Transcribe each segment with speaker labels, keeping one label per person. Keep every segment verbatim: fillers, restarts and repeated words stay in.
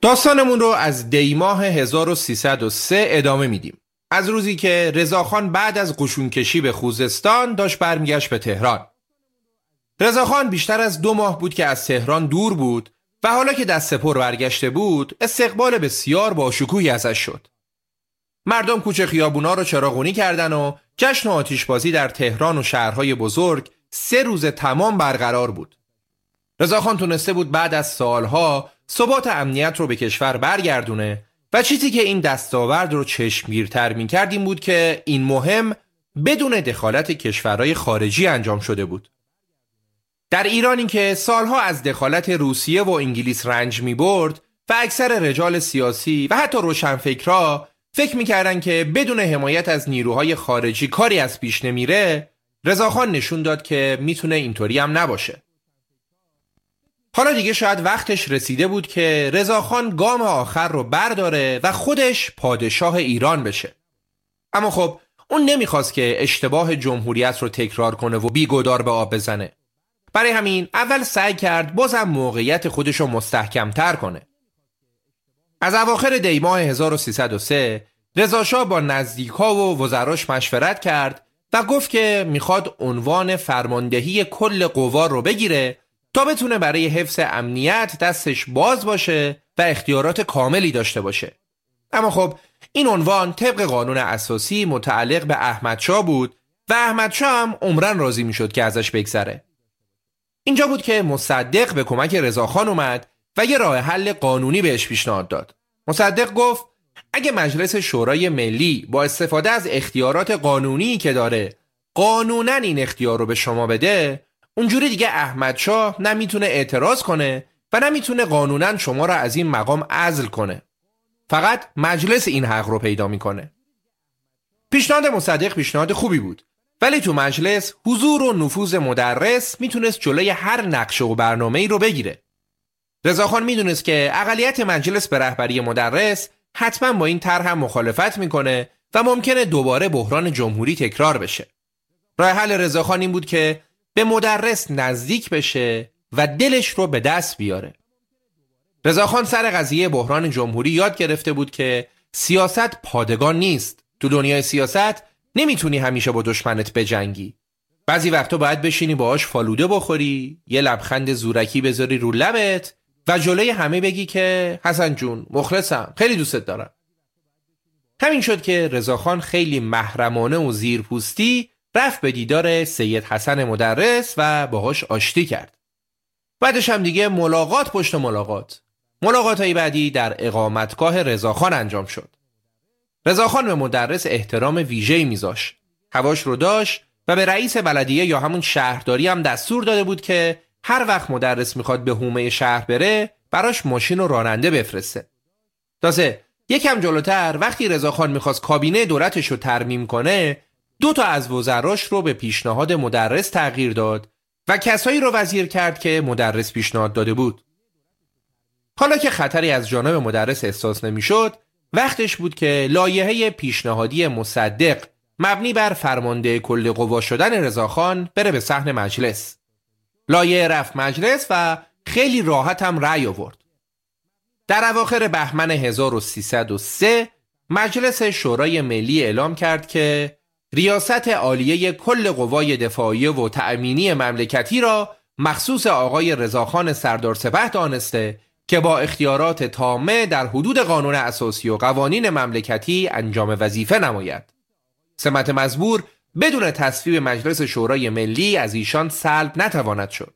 Speaker 1: داستانمون رو از دی ماه هزار و سیصد و سه ادامه میدیم. از روزی که رضاخان بعد از قشونکشی به خوزستان داشت برمیگشت به تهران. رضاخان بیشتر از دو ماه بود که از تهران دور بود و حالا که دست پر برگشته بود استقبال بسیار با شکوهی ازش شد. مردم کوچه خیابونا رو چراغونی کردن و جشن و آتشبازی در تهران و شهرهای بزرگ سه روز تمام برقرار بود. رضاخان تونسته بود بعد از سالها ثبات امنیت رو به کشور برگردونه و چیزی که این دستاورد رو چشمگیرتر می‌کرد این بود که این مهم بدون دخالت کشورهای خارجی انجام شده بود. در ایرانی که سالها از دخالت روسیه و انگلیس رنج می‌برد و اکثر رجال سیاسی و حتی روشنفکرها فکر می‌کردن که بدون حمایت از نیروهای خارجی کاری از پیش نمیره، رضاخان نشون داد که میتونه اینطوری هم نباشه. حالا دیگه شاید وقتش رسیده بود که رضاخان گام آخر رو برداره و خودش پادشاه ایران بشه. اما خب اون نمیخواست که اشتباه جمهوریت رو تکرار کنه و بیگدار به آب بزنه. برای همین اول سعی کرد بازم موقعیت خودش رو مستحکم‌تر کنه. از اواخر دی ماه هزار و سیصد و سه رضا شاه با نزدیکا و وزراش مشورت کرد و گفت که میخواد عنوان فرماندهی کل قوا رو بگیره تا بتونه برای حفظ امنیت دستش باز باشه و اختیارات کاملی داشته باشه. اما خب این عنوان طبق قانون اساسی متعلق به احمدشاه بود و احمدشاه هم عمرن راضی میشد که ازش بگذره. اینجا بود که مصدق به کمک رضاخان اومد و یه راه حل قانونی بهش پیشنهاد داد. مصدق گفت اگه مجلس شورای ملی با استفاده از اختیارات قانونی که داره قانوناً این اختیار رو به شما بده، اونجوری دیگه احمدشاه نمیتونه اعتراض کنه و نمیتونه قانوناً شما را از این مقام عزل کنه. فقط مجلس این حق رو پیدا میکنه. پیشنهاد مصدق پیشنهاد خوبی بود، ولی تو مجلس حضور و نفوذ مدرس میتونست جلوی هر نقشه و برنامه‌ای رو بگیره. رضاخان میدونست که اقلیت مجلس به رهبری مدرس حتما با این طرح هم مخالفت میکنه و ممکنه دوباره بحران جمهوری تکرار بشه. راه حل رضاخان این بود که به مدرس نزدیک بشه و دلش رو به دست بیاره. رضاخان سر قضیه بحران جمهوری یاد گرفته بود که سیاست پادگان نیست. تو دنیای سیاست نمیتونی همیشه با دشمنت بجنگی. بعضی وقتا باید بشینی باهاش فالوده بخوری، یه لبخند زورکی بذاری رو لبت و جلوی همه بگی که حسن جون مخلصم، خیلی دوستت دارم. همین شد که رضاخان خیلی محرمانه و زیرپوستی رفت به دیدار سید حسن مدرس و باهاش آشتی کرد. بعدش هم دیگه ملاقات پشت ملاقات. ملاقات‌های بعدی در اقامتگاه رضاخان انجام شد. رضاخان به مدرس احترام ویژه‌ای میذاشت. هواش رو داشت و به رئیس بلدیه یا همون شهرداری هم دستور داده بود که هر وقت مدرس میخواد به حومه شهر بره براش ماشین و راننده بفرسته. تازه یکم جلوتر وقتی رضاخان میخواست کابینه دولتش رو ترمیم کنه، دو تا از وزراش رو به پیشنهاد مدرس تغییر داد و کسایی رو وزیر کرد که مدرس پیشنهاد داده بود. حالا که خطری از جانب مدرس احساس نمیشد، وقتش بود که لایحه پیشنهادی مصدق مبنی بر فرمانده کل قوا شدن رضاخان بره به صحن مجلس. لایحه رفت مجلس و خیلی راحت هم رأی آورد. در اواخر بهمن هزار و سیصد و سه مجلس شورای ملی اعلام کرد که ریاست عالیه کل قوای دفاعی و تأمینی مملکتی را مخصوص آقای رضاخان سردار سپه دانسته که با اختیارات تامه در حدود قانون اساسی و قوانین مملکتی انجام وظیفه نماید. سمت مزبور بدون تصویب مجلس شورای ملی از ایشان سلب نتواند شد.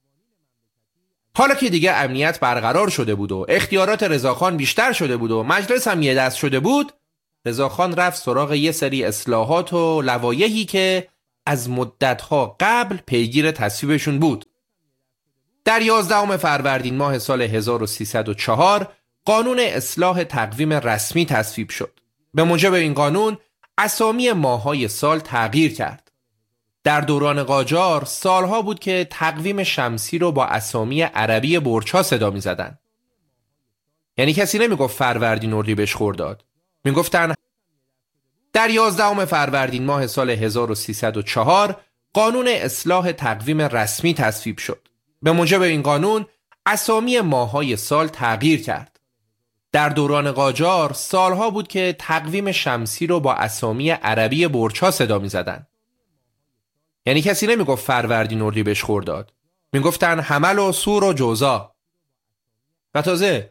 Speaker 1: حالا که دیگه امنیت برقرار شده بود و اختیارات رضاخان بیشتر شده بود و مجلس هم یه دست شده بود، رضاخان رفت سراغ یه سری اصلاحات و لوایحی که از مدتها قبل پیگیر تصویبشون بود. در یازدهم فروردین ماه سال هزار و سیصد و چهار قانون اصلاح تقویم رسمی تصویب شد. به موجب این قانون اسامی ماه‌های سال تغییر کرد. در دوران قاجار سالها بود که تقویم شمسی رو با اسامی عربی برج‌ها صدا می‌زدن. یعنی کسی نمیگفت فروردین اردیبهشت خرداد. میگفتن در یازدهم فروردین ماه سال هزار و سیصد و چهار قانون اصلاح تقویم رسمی تصویب شد. به موجب این قانون اسامی ماه‌های سال تغییر کرد. در دوران قاجار سالها بود که تقویم شمسی رو با اسامی عربی برج‌ها صدا می‌زدن. یعنی کسی نمیگفت فروردین اردیبهشت خرداد، میگفتن حمل و سور و جوزا. و تازه